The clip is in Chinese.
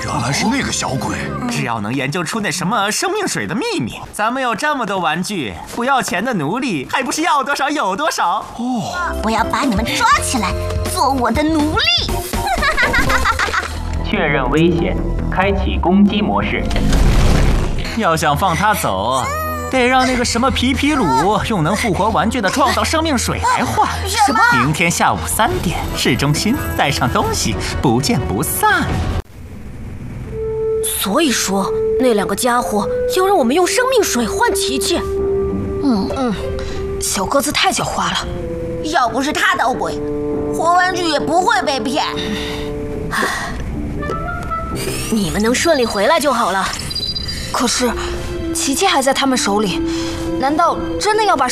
原来是那个小鬼！ 只要能研究出那什么生命水的秘密，咱们有这么多玩具，不要钱的奴隶还不是要多少有多少？ 我要把你们抓起来，做我的奴隶！ 确认危险，开启攻击模式。 要想放他走，得让那个什么皮皮鲁用能复活玩具的创造生命水来换。 什么？ 明天下午3点，市中心带上东西，不见不散。 所以说，那2个家伙要让我们用生命水换琪琪。 小个子太狡猾了。 要不是他捣鬼，活玩具也不会被骗。 你们能顺利回来就好了。 可是，琪琪还在他们手里，难道真的要把